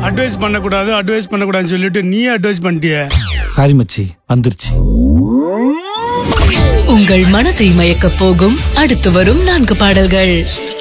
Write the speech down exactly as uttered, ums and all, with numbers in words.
Advice பண்ணக்கூடாது advice பண்ணக்கூடாதுன்னு சொல்லிட்டு நீ அட்வைஸ் பண்ணிட்டிய. சாரி மச்சி, வந்துருச்சு. உங்கள் மனதை மயக்க போகும் அடுத்து வரும் நான்கு பாடல்கள்.